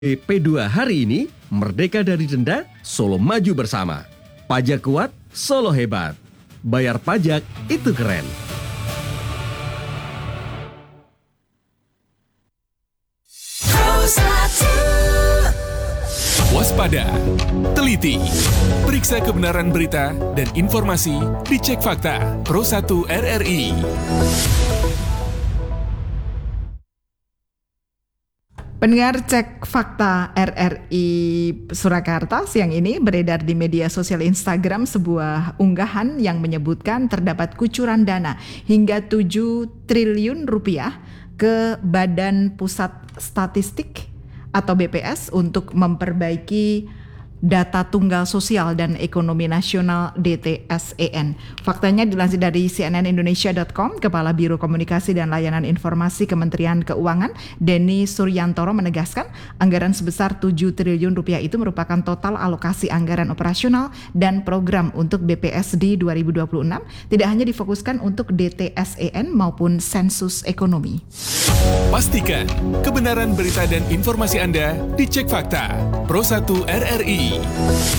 P2 hari ini, merdeka dari denda, Solo maju bersama. Pajak kuat, Solo hebat. Bayar pajak, itu keren. Waspada, teliti, periksa kebenaran berita dan informasi dicek fakta Pro 1 RRI. Pendengar Cek Fakta RRI Surakarta, siang ini beredar di media sosial Instagram sebuah unggahan yang menyebutkan terdapat kucuran dana hingga 7 triliun rupiah ke Badan Pusat Statistik atau BPS untuk memperbaiki Data Tunggal Sosial dan Ekonomi Nasional DTSEN. Faktanya dilansir dari cnnindonesia.com, Kepala Biro Komunikasi dan Layanan Informasi Kementerian Keuangan, Denny Suryantoro menegaskan anggaran sebesar 7 triliun rupiah itu merupakan total alokasi anggaran operasional dan program untuk BPS di 2026, tidak hanya difokuskan untuk DTSEN maupun sensus ekonomi. Pastikan kebenaran berita dan informasi Anda dicek fakta Pro 1 RRI.